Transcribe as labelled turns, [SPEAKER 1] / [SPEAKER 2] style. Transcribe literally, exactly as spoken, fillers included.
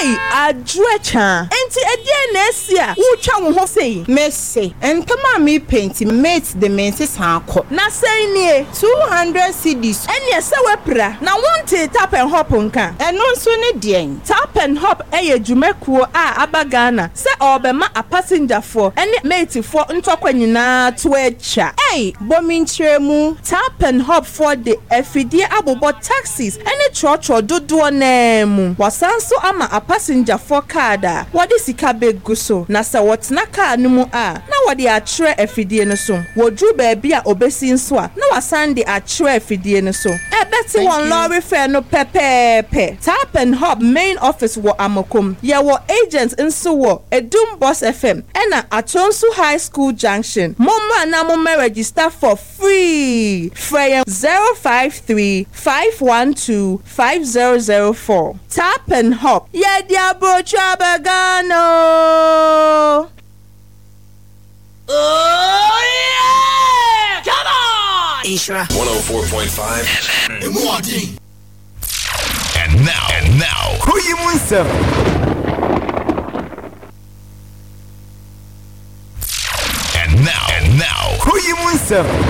[SPEAKER 1] Hey, adrecha. Enti edie na esia. Wo twa wo ho sei.
[SPEAKER 2] Mercy. Entama me paint mate the menses hanko.
[SPEAKER 1] Na sei nie
[SPEAKER 2] two hundred cedis.
[SPEAKER 1] Ene se wepra. Na wonte tap and hop nka.
[SPEAKER 2] Eno nso ne dean.
[SPEAKER 1] Tap and hop eye dwumekuo a abagana. Se obema a passenger for ene mate for ntokwa nyina to echa.
[SPEAKER 2] Hey, bomi ntremu.
[SPEAKER 1] Tap and hop for the efidie abobo taxis ene trocho dodo na mu. Wasanso ama a passenger for kada. Wodi sika begu so. Na se wotna car no mu a. Na wodi atre efidie no so. Wodru baabi a obesi nso a. Na wasande atre efidie no so. E beti won lorry fare no pepepe. Tap and hop main office wo Amokom. Ye wo agents nso wo Edum Boss F M. Ena Atonsu High School Junction. Momma na mo register for free. Frey zero five three five one two five zero zero four. Tap and hop. Ye dia bro trabagano.
[SPEAKER 3] Oh yeah! Come on!
[SPEAKER 4] Isra
[SPEAKER 5] one oh four point five.
[SPEAKER 6] And now, and now, Koyimunsa. And now, and now, Koyimunsa.